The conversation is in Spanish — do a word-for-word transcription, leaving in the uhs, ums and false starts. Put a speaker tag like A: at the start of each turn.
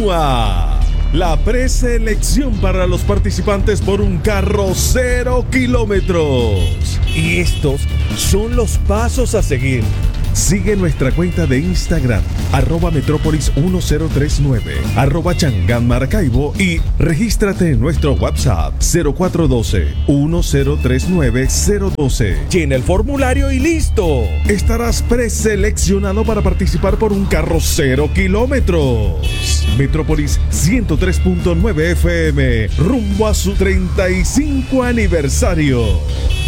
A: Continúa la preselección para los participantes por un carro cero kilómetros. Y estos son los pasos a seguir. Sigue nuestra cuenta de Instagram, arroba Metrópolis mil treinta y nueve, arroba Changán Maracaibo, y regístrate en nuestro WhatsApp cero cuatro uno dos, uno cero tres nueve, cero uno dos. Llena el formulario y listo. Estarás preseleccionado para participar por un carro cero kilómetros. Metrópolis ciento tres punto nueve F M, rumbo a su treinta y cinco aniversario.